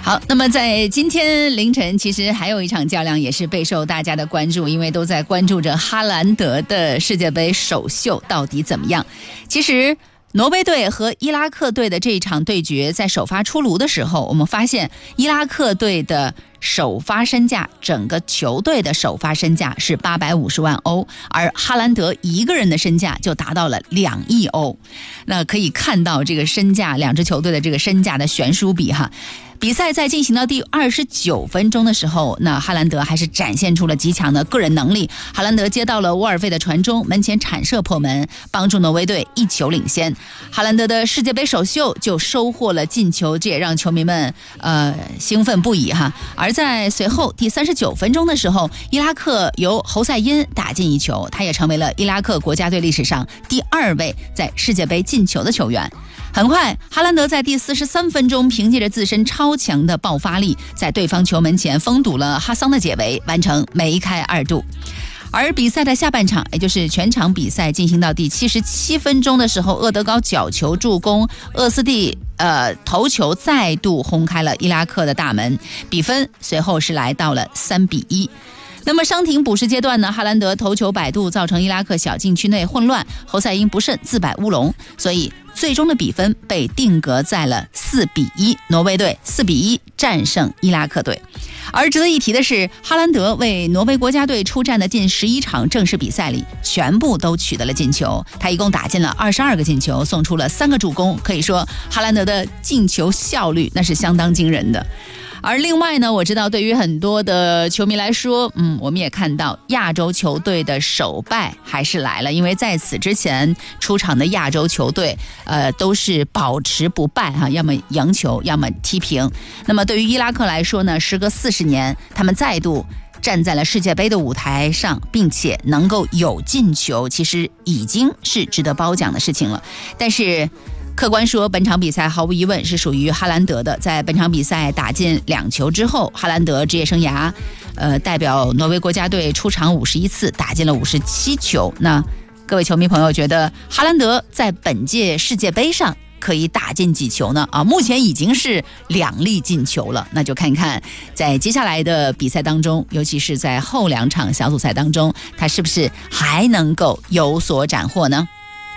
好，那么在今天凌晨，其实还有一场较量也是备受大家的关注，因为都在关注着哈兰德的世界杯首秀到底怎么样。其实挪威队和伊拉克队的这一场对决在首发出炉的时候，我们发现伊拉克队的首发身价，整个球队的首发身价是850万欧，而哈兰德一个人的身价就达到了2亿欧。那可以看到这个身价，两支球队的这个身价的悬殊比哈。比赛在进行到第29分钟的时候，那哈兰德还是展现出了极强的个人能力。哈兰德接到了沃尔费的传中，门前铲射破门，帮助挪威队1球领先。哈兰德的世界杯首秀就收获了进球，这也让球迷们兴奋不已哈。而在随后第39分钟的时候，伊拉克由侯赛因打进1球，他也成为了伊拉克国家队历史上第2位在世界杯进球的球员。很快，哈兰德在第43分钟凭借着自身超强的爆发力，在对方球门前封堵了哈桑的解围，完成梅开2度。而比赛的下半场，也就是全场比赛进行到第77分钟的时候，厄德高角球助攻，厄斯蒂头球再度轰开了伊拉克的大门，比分随后是来到了3-1。那么伤停补时阶段呢，哈兰德头球摆渡，造成伊拉克小禁区内混乱，侯赛因不慎自摆乌龙，所以最终的比分被定格在了4-1，挪威队4-1战胜伊拉克队。而值得一提的是，哈兰德为挪威国家队出战的近11场正式比赛里，全部都取得了进球，他一共打进了22个进球，送出了3个助攻，可以说哈兰德的进球效率那是相当惊人的。而另外呢，我知道对于很多的球迷来说，我们也看到亚洲球队的首败还是来了，因为在此之前出场的亚洲球队都是保持不败哈，要么赢球，要么踢平。那么对于伊拉克来说呢，时隔40年，他们再度站在了世界杯的舞台上，并且能够有进球，其实已经是值得褒奖的事情了。但是客观说，本场比赛毫无疑问是属于哈兰德的。在本场比赛打进2球之后，哈兰德职业生涯代表挪威国家队出场51次，打进了57球。那各位球迷朋友觉得哈兰德在本届世界杯上可以打进几球呢？目前已经是2粒进球了，那就看看在接下来的比赛当中，尤其是在后2场小组赛当中，他是不是还能够有所斩获呢？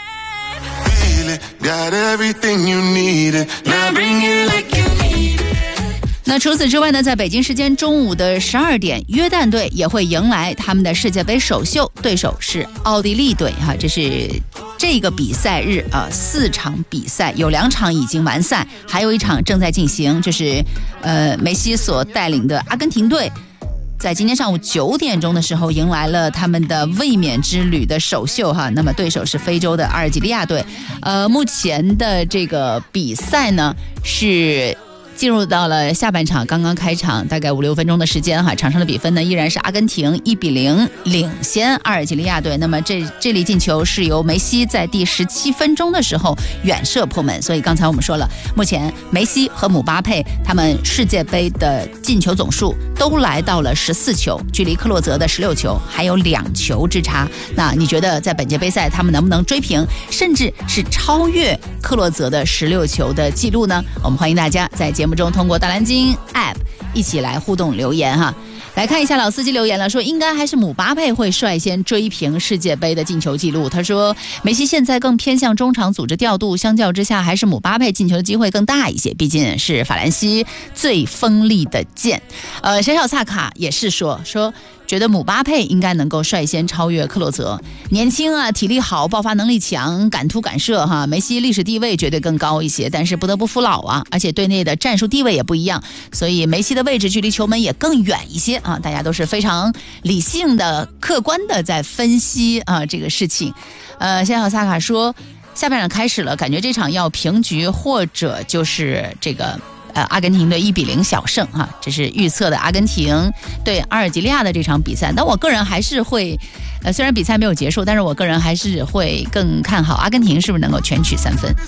那除此之外呢，在北京时间中午的12点，约旦队也会迎来他们的世界杯首秀，对手是奥地利队哈。这是这个比赛日4场比赛，有2场已经完赛，还有1场正在进行，就是梅西所带领的阿根廷队在今天上午9点钟的时候迎来了他们的卫冕之旅的首秀哈。那么对手是非洲的阿尔及利亚队。目前的这个比赛呢是进入到了下半场，刚刚开场大概5-6分钟的时间哈，场上的比分呢依然是阿根廷1-0领先阿尔及利亚队。那么这粒进球是由梅西在第17分钟的时候远射破门，所以刚才我们说了，目前梅西和姆巴佩他们世界杯的进球总数都来到了14球，距离克洛泽的16球还有2球之差。那你觉得在本届杯赛他们能不能追平，甚至是超越克洛泽的16球的记录呢？我们欢迎大家在节目中通过大蓝鲸 App 一起来互动留言哈。来看一下老司机留言了，说应该还是姆巴佩会率先追平世界杯的进球记录。他说梅西现在更偏向中场组织调度，相较之下还是姆巴佩进球的机会更大一些，毕竟是法兰西最锋利的剑。小小萨卡也是说觉得姆巴佩应该能够率先超越克洛泽，年轻啊，体力好，爆发能力强，敢突敢射哈。梅西历史地位绝对更高一些，但是不得不服老啊，而且队内的战术地位也不一样，所以梅西的位置距离球门也更远一些啊。大家都是非常理性的、客观的在分析这个事情。现在萨卡说，下半场开始了，感觉这场要平局或者就是这个。阿根廷队1-0小胜哈，这是预测的阿根廷对阿尔及利亚的这场比赛。但我个人还是会，虽然比赛没有结束，但是我个人还是会更看好阿根廷是不是能够全取3分。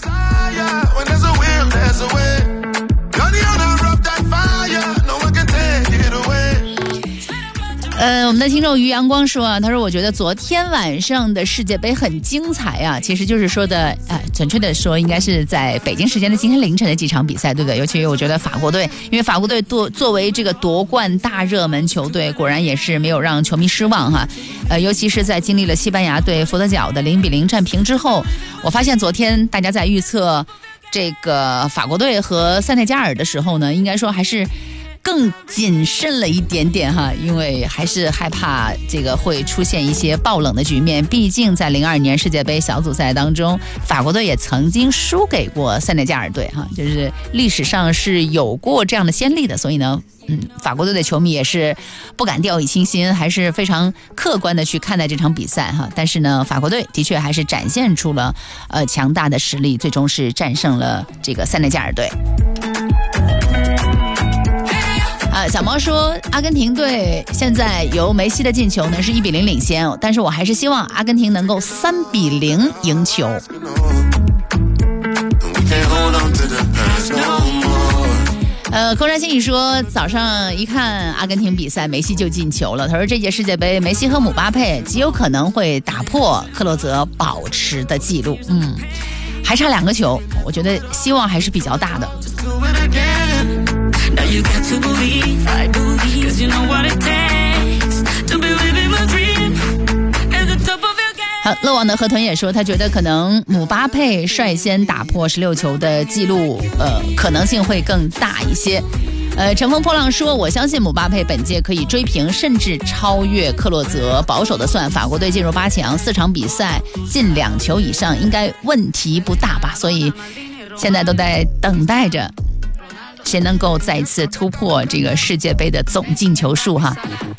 我们的听众于阳光说啊，他说我觉得昨天晚上的世界杯很精彩啊，其实就是说的，准确的说应该是在北京时间的今天凌晨的几场比赛，对不对？尤其我觉得法国队，因为法国队作为这个夺冠大热门球队，果然也是没有让球迷失望哈。尤其是在经历了西班牙对佛得角的0-0战平之后，我发现昨天大家在预测这个法国队和塞内加尔的时候呢，应该说还是更谨慎了一点点哈，因为还是害怕这个会出现一些爆冷的局面。毕竟在02年世界杯小组赛当中，法国队也曾经输给过塞内加尔队哈，就是历史上是有过这样的先例的。所以呢，法国队的球迷也是不敢掉以轻心，还是非常客观的去看待这场比赛哈。但是呢，法国队的确还是展现出了强大的实力，最终是战胜了这个塞内加尔队。小猫说阿根廷队现在由梅西的进球呢是1-0领先，但是我还是希望阿根廷能够3-0赢球。空山新宇说早上一看阿根廷比赛梅西就进球了，他说这届世界杯梅西和姆巴佩极有可能会打破克洛泽保持的记录，还差2个球，我觉得希望还是比较大的。You got to believe, I believe, 'cause you know what it takes to be living my dream at the top of your game. 好，乐网的河豚也说，他觉得可能姆巴佩率先打破16球的记录，可能性会更大一些。乘风破浪说，我相信姆巴佩本届可以追平甚至超越克洛泽。保守的算，法国队进入8强，4场比赛进2球以上，应该问题不大吧？所以现在都在等待着。谁能够再一次突破这个世界杯的总进球数哈？